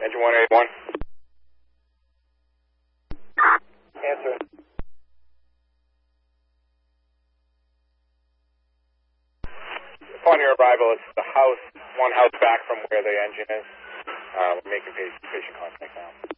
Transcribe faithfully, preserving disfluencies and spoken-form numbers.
Engine one eighty-one. Answer. Upon your arrival, it's the house, one house back from where the engine is. Uh, we're making patient, patient contact now.